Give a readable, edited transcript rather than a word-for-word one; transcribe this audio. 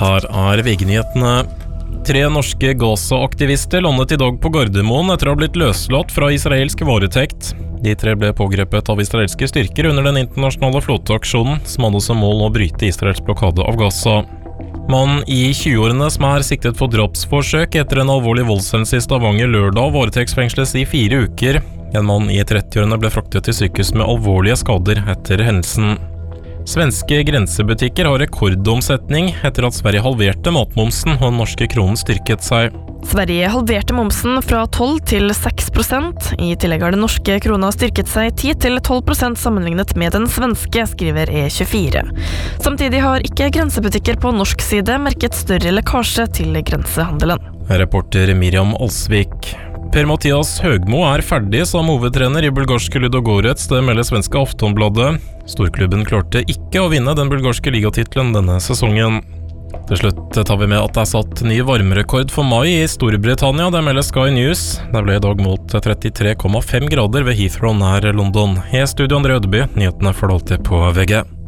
Her VG-nyhetene. 3 norske Gaza-aktivister landet i dag på Gardermoen etter å ha blitt løslatt fra israelsk varetekt. De 3 ble pågrepet av israelske styrker under den internasjonale flåteaksjonen, som hadde som mål å bryte Israels blokade av Gaza. Mannen i 20-årene som siktet for drapsforsøk etter en alvorlig voldshendelse i Stavanger lørdag, varetektsfengsles i 4 uker. En mann i 30-årene ble fraktet til sykehus med alvorlige skader etter hendelsen. Svenske grensebutikker har rekordomsetning etter at Sverige halverte matmomsen og den norske kronen styrket seg. Sverige halverte momsen fra 12 til 6%. I tillegg har den norske krona styrket seg 10 til 12% sammenlignet med den svenske, skriver E24. Samtidig har ikke grensebutikker på norsk side merket større lekkasje til grensehandelen. Reporter Miriam Alsvik. Per-Mathias Høgmo ferdig som hovedtrener i bulgarske Ludogorets, det melder svenske Aftonbladet. Storklubben klarte ikke å vinne den bulgarske ligatitlen denne sesongen. Til slutt tar vi med at det satt ny varmerekord for mai i Storbritannia, det melder Sky News. Det ble i dag målt 33,5 grader ved Heathrow nær London. I studio André Ødeby, nyhetene får du alltid på VG.